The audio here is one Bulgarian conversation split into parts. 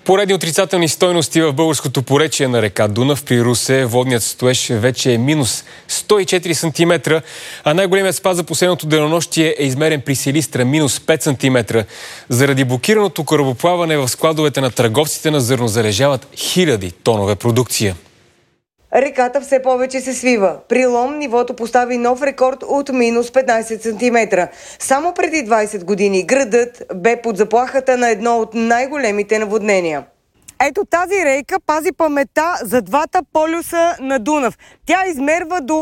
Поредни отрицателни стойности в българското поречие на река Дунав. При Русе водният стоеж вече е минус 104 см, а най-големият спад за последното денонощие е измерен при Силистра минус 5 см. Заради блокираното корабоплаване в складовете на търговците на зърно залежават хиляди тонове продукция. Реката все повече се свива. При Лом нивото постави нов рекорд от минус 15 см. Само преди 20 години градът бе под заплахата на едно от най-големите наводнения. Ето тази река пази паметта за двата полюса на Дунав. Тя измерва до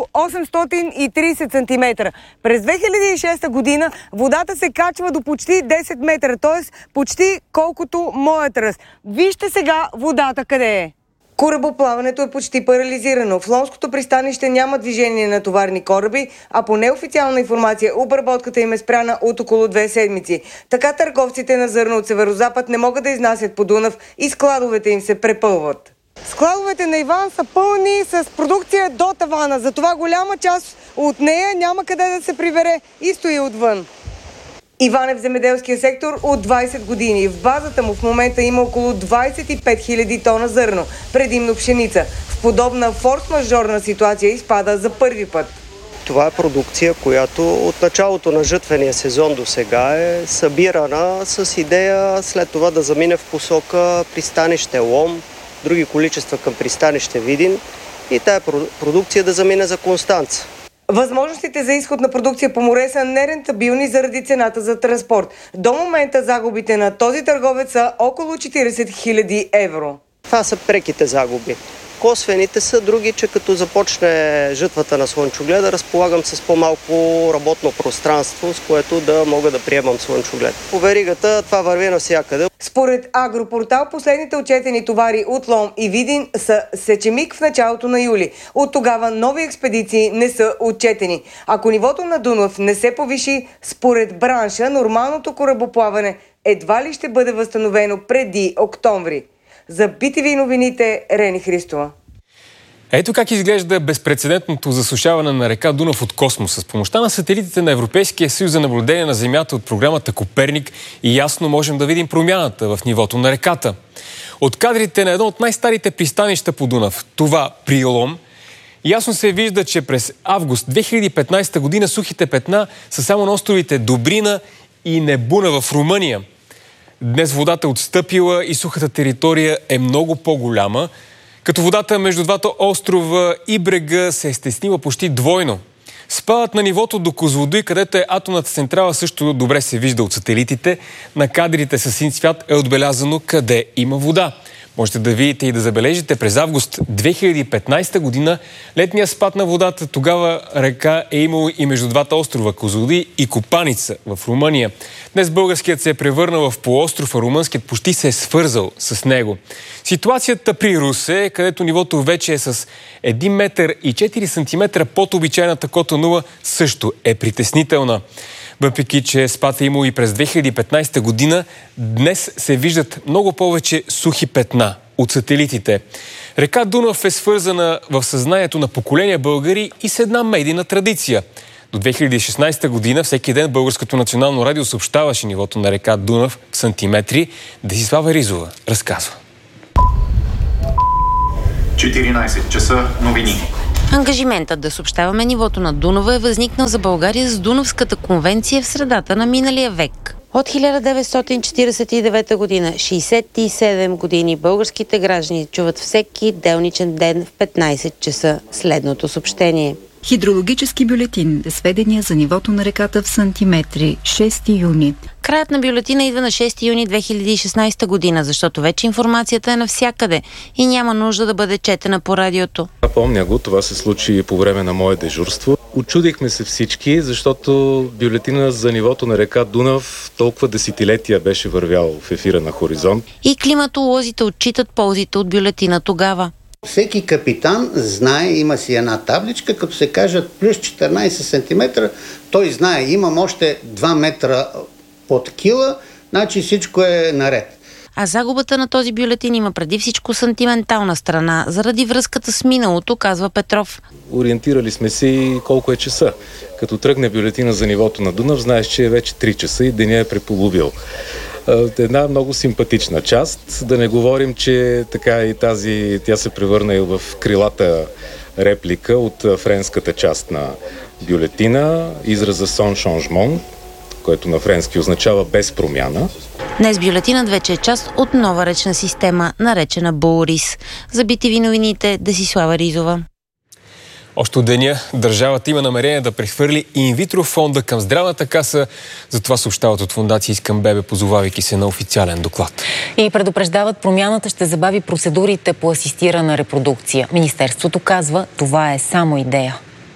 830 см. През 2006 година водата се качва до почти 10 метра, т.е. почти колкото моят ръст. Вижте сега водата къде е. Корабоплаването е почти парализирано. В Ломското пристанище няма движение на товарни кораби, а по неофициална информация обработката им е спряна от около 2 седмици. Така търговците на зърно от северозапад не могат да изнасят по Дунав и складовете им се препълват. Складовете на Иван са пълни с продукция до тавана, затова голяма част от нея няма къде да се прибере и стои отвън. Иван е в земеделския сектор от 20 години. В базата му в момента има около 25 000 тона зърно, предимно пшеница. В подобна форс-мажорна ситуация изпада за първи път. Това е продукция, която от началото на жътвения сезон до сега е събирана с идея след това да замине в посока пристанище Лом, други количества към пристанище Видин и тая продукция да замине за Констанца. Възможностите за изход на продукция по море са нерентабилни заради цената за транспорт. До момента загубите на този търговец са около 40 000 евро. Това са преките загуби. Косвените са други, че като започне жътвата на слънчогледа, разполагам с по-малко работно пространство, с което да мога да приемам слънчоглед. По веригата това върви навсякъде. Според Агропортал, последните отчетени товари от Лом и Видин са сечемик в началото на юли. От тогава нови експедиции не са отчетени. Ако нивото на Дунав не се повиши, според бранша, нормалното корабоплаване едва ли ще бъде възстановено преди октомври. За BTV новините, Рени Христова. Ето как изглежда безпрецедентното засушаване на река Дунав от космоса. С помощта на сателитите на Европейския съюз за наблюдение на Земята от програмата Коперник и ясно можем да видим промяната в нивото на реката. От кадрите на едно от най-старите пристанища по Дунав, това при Лом, ясно се вижда, че през август 2015 година сухите петна са само на островите Добрина и Небуна в Румъния. Днес водата е отстъпила и сухата територия е много по-голяма, като водата между двата острова и брега се е стеснила почти двойно. Спадът на нивото до Козлодуй, където е атомната централа, също добре се вижда от сателитите. На кадрите със син цвят е отбелязано къде има вода. Можете да видите и да забележите през август 2015 година летния спад на водата. Тогава река е имало и между двата острова Козлодуй и Копаница в Румъния. Днес българският се е превърнал в полуостров, а румънският почти се е свързал с него. Ситуацията при Русе, където нивото вече е с 1 метър и 4 сантиметра под обичайната кота нула, също е притеснителна. Въпреки че спад е имало и през 2015 година, днес се виждат много повече сухи петна от сателитите. Река Дунав е свързана в съзнанието на поколения българи и с една медийна традиция. До 2016 година всеки ден Българското национално радио съобщаваше нивото на река Дунав в сантиметри. Десислава Ризова разказва. 14 часа новини. Ангажиментът да съобщаваме нивото на Дунава е възникнал за България с Дунавската конвенция в средата на миналия век. От 1949 година, 67 години, българските граждани чуват всеки делничен ден в 15 часа следното съобщение. Хидрологически бюлетин. Сведения за нивото на реката в сантиметри. 6 юни. Краят на бюлетина идва на 6 юни 2016 година, защото вече информацията е навсякъде и няма нужда да бъде четена по радиото. Помня го, това се случи по време на мое дежурство. Очудихме се всички, защото бюлетина за нивото на река Дунав толкова десетилетия беше вървял в ефира на Хоризонт. И климатолозите отчитат ползите от бюлетина тогава. Всеки капитан знае, има си една табличка, като се кажат плюс 14 см, той знае, имам още 2 метра под кила, значи всичко е наред. А загубата на този бюлетин има преди всичко сантиментална страна, заради връзката с миналото, казва Петров. Ориентирали сме си колко е часа. Като тръгне бюлетина за нивото на Дунав, знаеш, че е вече 3 часа и деня е преполовил. Една много симпатична част. Да не говорим, че така и тя се превърна и в крилата реплика от френската част на бюлетина, израза «сон шанжмон», който на френски означава без промяна. Днес бюлетинът вече е част от нова речна система, наречена БОРИС. За BTV новините, Десислава Ризова. Още от деня държавата има намерение да прехвърли инвитро фонда към здравната каса. Затова съобщават от фондация Искам бебе, позовавайки се на официален доклад. И предупреждават, промяната ще забави процедурите по асистирана репродукция. Министерството казва, това е само идея.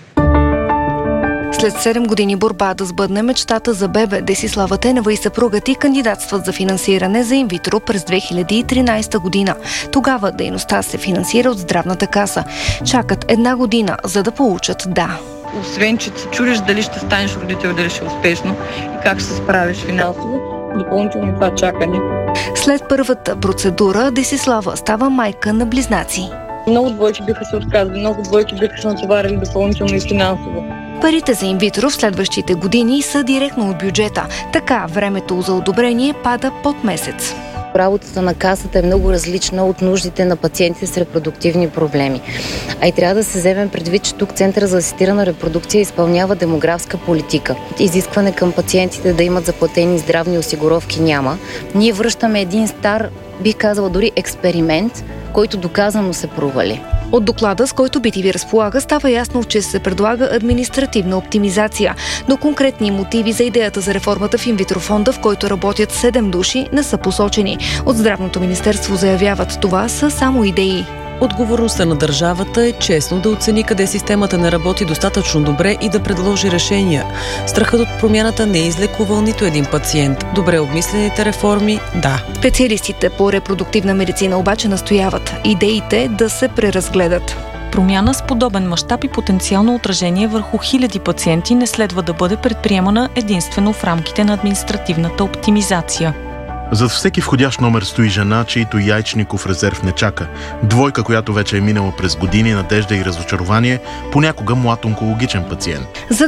След 7 години борба да сбъдне мечтата за бебе, Десислава Тенева и съпругът ѝ кандидатстват за финансиране за инвитро през 2013 година. Тогава дейността се финансира от здравната каса. Чакат 1 година, за да получат «да». Освен, че се чудиш дали ще станеш родител, дали ще е успешно и как ще се справиш финансово, допълнително това чакане. След първата процедура Десислава става майка на близнаци. Много двойки биха се отказали, много двойки биха се натоварили допълнително и финансово. Парите за инвитро в следващите години са директно от бюджета. Така времето за одобрение пада под месец. Работата на касата е много различна от нуждите на пациентите с репродуктивни проблеми. А и трябва да се вземем предвид, че тук Центъра за асистирана репродукция изпълнява демографска политика. Изискване към пациентите да имат заплатени здравни осигуровки няма. Ние връщаме един стар, бих казала дори експеримент, който доказано се провали. От доклада, с който BTV разполага, става ясно, че се предлага административна оптимизация, но конкретни мотиви за идеята за реформата в инвитро фонда, в който работят 7 души, не са посочени. От Здравното министерство заявяват, това са само идеи. Отговорността на държавата е честно да оцени къде системата не работи достатъчно добре и да предложи решения. Страхът от промяната не е излекувал нито един пациент. Добре обмислените реформи – да. Специалистите по репродуктивна медицина обаче настояват идеите да се преразгледат. Промяна с подобен мащаб и потенциално отражение върху хиляди пациенти не следва да бъде предприемана единствено в рамките на административната оптимизация. Зад всеки входящ номер стои жена, чието яйчников резерв не чака. Двойка, която вече е минала през години надежда и разочарование, понякога млад онкологичен пациент. За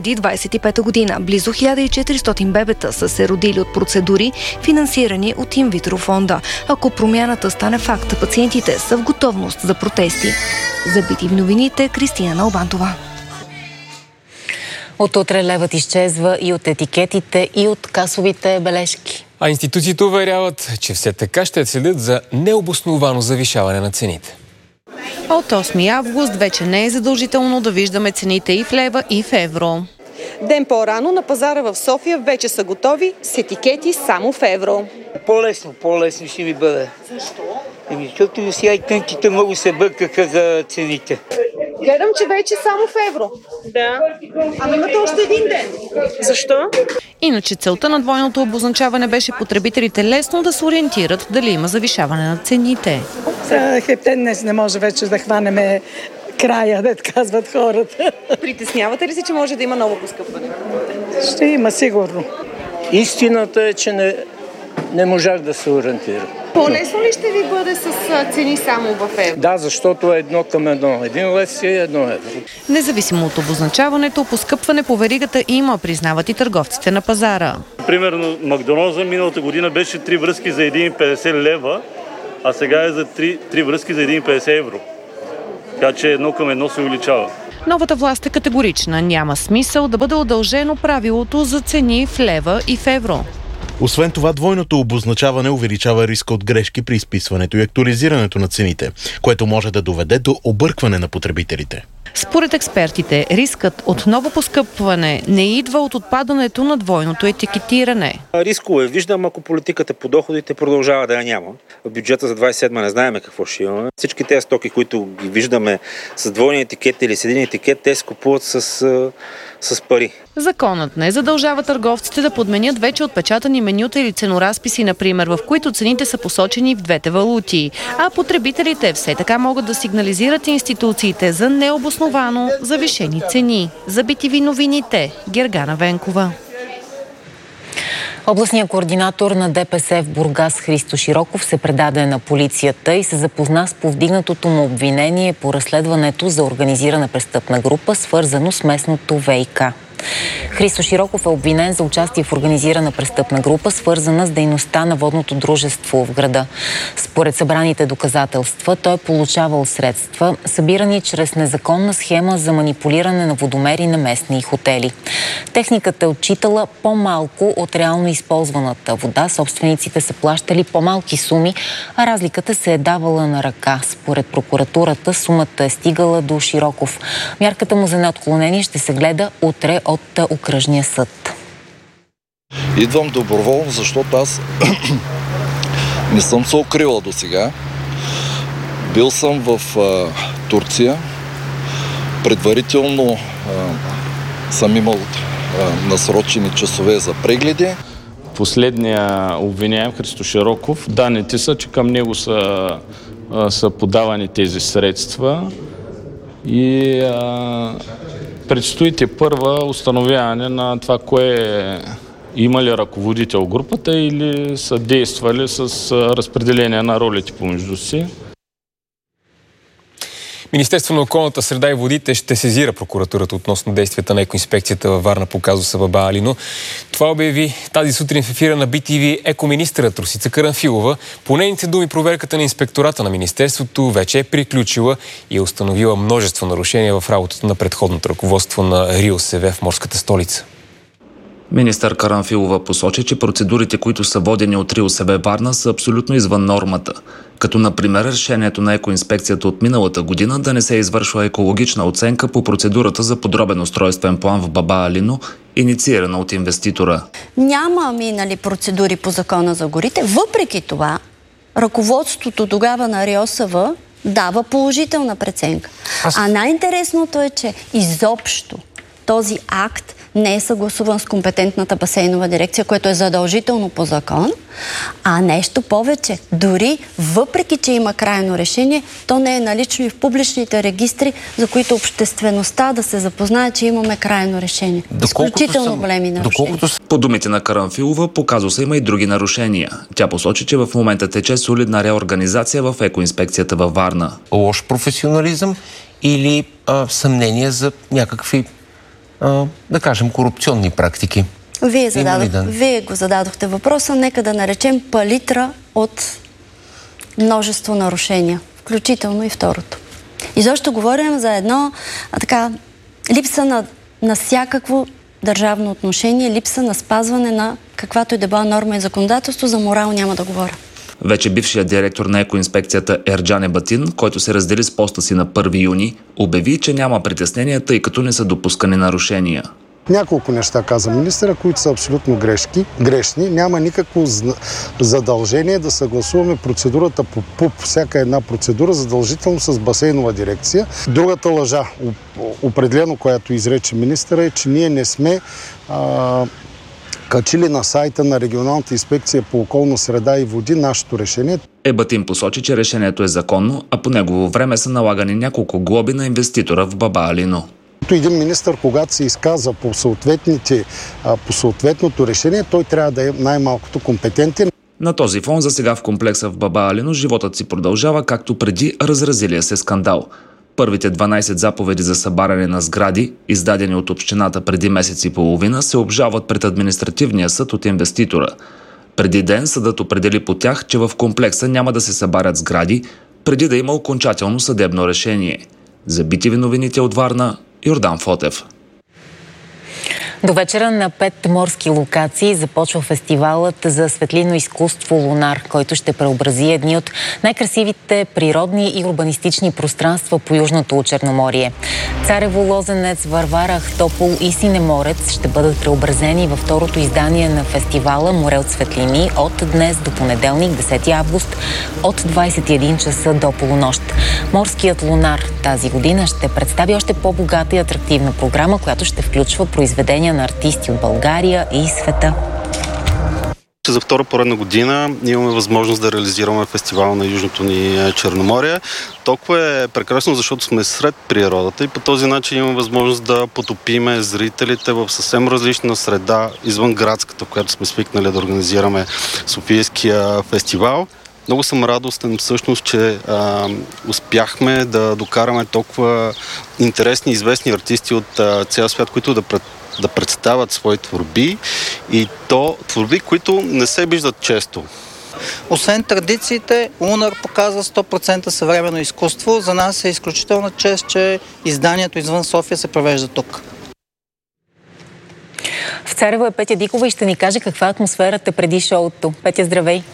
2025 година близо 1400 бебета са се родили от процедури, финансирани от инвитро фонда. Ако промяната стане факт, пациентите са в готовност за протести. За BTV новините, Кристина Налбантова. От утре левът изчезва и от етикетите, и от касовите бележки. А институциите уверяват, че все така ще следят за необосновано завишаване на цените. От 8 август вече не е задължително да виждаме цените и в лева, и в евро. Ден по-рано на пазара в София вече са готови с етикети само в евро. По-лесно ще ви бъде. Защо? Защото сега и тънките много се бъркаха за цените. Гледам, че вече само в евро. Да. Ами имате още един ден. Защо? Иначе целта на двойното обозначаване беше потребителите лесно да се ориентират дали има завишаване на цените. За хептен днес не може вече да хванеме края, да казват хората. Притеснявате ли се, че може да има ново поскъпване? Ще има, сигурно. Истината е, че не можах да се ориентирам. По-лесно ли ще ви бъде с цени само в евро? Да, защото е 1:1. 1 лев си е 1 евро. Независимо от обозначаването, поскъпване по веригата има, признават и търговците на пазара. Примерно Макдоналдс миналата година беше 3 връзки за 1,50 лева, а сега е за 3 връзки за 1,50 евро. Така че 1:1 се увеличава. Новата власт е категорична. Няма смисъл да бъде удължено правилото за цени в лева и в евро. Освен това, двойното обозначаване увеличава риска от грешки при изписването и актуализирането на цените, което може да доведе до объркване на потребителите. Според експертите, рискът от ново поскъпване не идва от отпадането на двойното етикетиране. Рискове виждам, ако политиката по доходите продължава да я няма. В бюджета за 27 не знаем какво ще имаме. Всички тези стоки, които ги виждаме с двойни етикет или с един етикет, те се купуват с пари. Законът не задължава търговците да подменят вече отпечатани менюта или ценоразписи, например, в които цените са посочени в двете валути. А потребителите все така могат да сигнализират институциите за необосновано завишени цени. За BTV новините, Гергана Венкова. Областният координатор на ДПС в Бургас Христо Широков се предаде на полицията и се запозна с повдигнатото му обвинение по разследването за организирана престъпна група, свързано с местното ВиК. Христо Широков е обвинен за участие в организирана престъпна група, свързана с дейността на водното дружество в града. Според събраните доказателства, той е получавал средства, събирани чрез незаконна схема за манипулиране на водомери на местни хотели. Техниката е отчитала по-малко от реално използваната вода. Собствениците са плащали по-малки суми, а разликата се е давала на ръка. Според прокуратурата сумата е стигала до Широков. Мярката му за неотклонение ще се гледа утре от окръжния съд. Идвам доброволно, защото аз не съм се укрила до сега. Бил съм в Турция. Предварително съм имал насрочени часове за прегледи. Последния обвиняем Христо Широков, данните са, че към него са подавани тези средства и предстоите първа установяване на това, кое има ли ръководител групата или са действали с разпределение на ролите помежду си. Министерството на околната среда и водите ще сезира прокуратурата относно действията на екоинспекцията във Варна по казуса Баба Алино. Това обяви тази сутрин в ефира на BTV екоминистърът Росица Карамфилова. По нейните думи, проверката на инспектората на Министерството вече е приключила и е установила множество нарушения в работата на предходното ръководство на РИОСВ в морската столица. Министър Карамфилова посочи, че процедурите, които са водени от РИОСВ Варна, са абсолютно извън нормата. Като, например, решението на екоинспекцията от миналата година да не се извършва екологична оценка по процедурата за подробен устройствен план в Баба Алино, инициирана от инвеститора. Няма минали процедури по закона за горите. Въпреки това, ръководството тогава на РИОСВ дава положителна преценка. А най-интересното е, че изобщо този акт не е съгласуван с компетентната басейнова дирекция, което е задължително по закон, а нещо повече. Дори въпреки, че има крайно решение, то не е налично и в публичните регистри, за които обществеността да се запознае, че имаме крайно решение. Изключително големи нарушения. По думите на Карамфилова, по казуса има и други нарушения. Тя посочи, че в момента тече солидна реорганизация в екоинспекцията във Варна. Лош професионализъм или съмнение за някакви да кажем, корупционни практики. Вие го зададохте въпроса. Нека да наречем палитра от множество нарушения, включително и второто. И защо говорим за едно липса на всякакво държавно отношение, липса на спазване на каквато и да била норма и законодателство. За морал няма да говоря. Вече бившият директор на екоинспекцията Ерджан Ебатин, който се раздели с поста си на 1 юни, обяви, че няма притеснения, тъй като не са допускани нарушения. Няколко неща каза министъра, които са абсолютно грешни. Няма никакво задължение да съгласуваме процедурата по ПУП, всяка една процедура, задължително с басейнова дирекция. Другата лъжа, определено, която изрече министъра, е, че ние не сме качили на сайта на регионалната инспекция по околна среда и води нашето решение. Ебатин посочи, че решението е законно, а по негово време са налагани няколко глоби на инвеститора в Баба Алино. Един министър, когато се изказва по съответното решение, той трябва да е най-малкото компетентен. На този фон за сега в комплекса в Баба Алино животът си продължава, както преди разразилия се скандал. Първите 12 заповеди за събаряне на сгради, издадени от общината преди месец и половина, се обжалват пред административния съд от инвеститора. Преди ден съдът определи по тях, че в комплекса няма да се събарят сгради, преди да има окончателно съдебно решение. За BTV новините от Варна, Йордан Фотев. До вечера на 5 морски локации започва фестивалът за светлинно изкуство Лунар, който ще преобрази едни от най-красивите природни и урбанистични пространства по Южното Черноморие. Царево, Лозенец, Варвара, Ахтопол и Синеморец ще бъдат преобразени във второто издание на фестивала Море от светлини от днес до понеделник, 10 август, от 21 часа до полунощ. Морският Лунар тази година ще представи още по-богата и атрактивна програма, която ще включва произведения на артисти от България и света. За втора поредна година имаме възможност да реализираме фестивал на Южното ни Черноморие. Толкова е прекрасно, защото сме сред природата и по този начин имаме възможност да потопиме зрителите в съвсем различна среда, извън градската, в която сме свикнали да организираме Софийския фестивал. Много съм радостен всъщност, че успяхме да докараме толкова интересни и известни артисти от цял свят, които да да представят свои творби и то творби, които не се виждат често. Освен традициите, Лунар показва 100% съвременно изкуство. За нас е изключителна чест, че изданието извън София се провежда тук. В Царево е Петя Дикова и ще ни каже каква е атмосферата преди шоуто. Петя, здравей!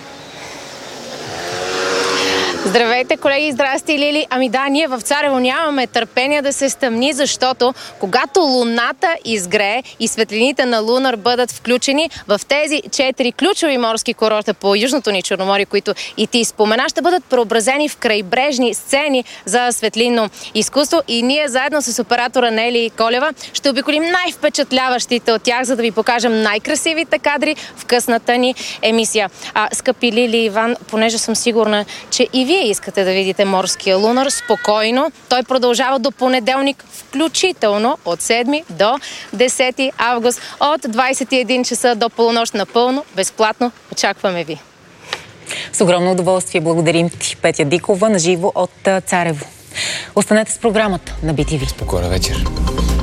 Здравейте, колеги! Здрасти, Лили! Ами да, ние в Царево нямаме търпение да се стъмни, защото когато луната изгрее и светлините на Лунар бъдат включени в тези 4 ключови морски курорта по Южното ни Черноморие, които и ти спомена, ще бъдат преобразени в крайбрежни сцени за светлинно изкуство и ние заедно с оператора Нели Колева ще обиколим най-впечатляващите от тях, за да ви покажем най-красивите кадри в късната ни емисия. Скъпи Лили и Иван, понеже съм сигурна, че и вие искате да видите морския Лунар, спокойно. Той продължава до понеделник, включително от 7 до 10 август, от 21 часа до полунощ, напълно безплатно. Очакваме ви. С огромно удоволствие благодарим ти, Петя Дикова, наживо от Царево. Останете с програмата на BTV. Спокойна вечер.